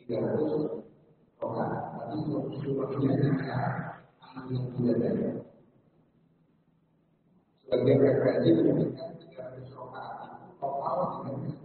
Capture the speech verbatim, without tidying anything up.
tiga ratus rakaat. Tapi surahnya saya ambil tidak ada. Sebagian referensi menyebutkan tiga ratus rakaat itu total dengan